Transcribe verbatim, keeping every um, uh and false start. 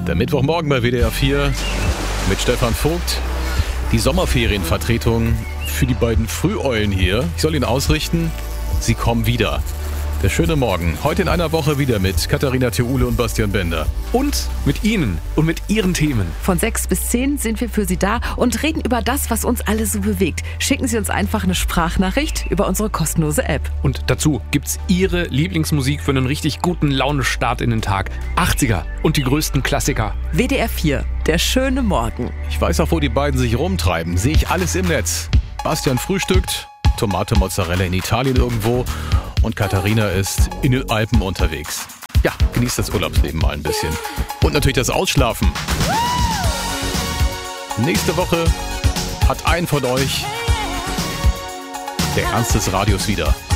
Der Mittwochmorgen bei W D R vier mit Stefan Vogt. Die Sommerferienvertretung für die beiden Früheulen hier. Ich soll Ihnen ausrichten, sie kommen wieder. Der schöne Morgen. Heute in einer Woche wieder mit Katharina Theule und Bastian Bender. Und mit Ihnen und mit Ihren Themen. Von sechs bis zehn sind wir für Sie da und reden über das, was uns alle so bewegt. Schicken Sie uns einfach eine Sprachnachricht über unsere kostenlose App. Und dazu gibt's Ihre Lieblingsmusik für einen richtig guten Launestart in den Tag. achtziger und die größten Klassiker. W D R vier, der schöne Morgen. Ich weiß auch, wo die beiden sich rumtreiben. Sehe ich alles im Netz. Bastian frühstückt, Tomate Mozzarella in Italien irgendwo und Katharina ist in den Alpen unterwegs. Ja, genießt das Urlaubsleben mal ein bisschen. Und natürlich das Ausschlafen. Nächste Woche hat ein von euch der Ernst des Radios wieder.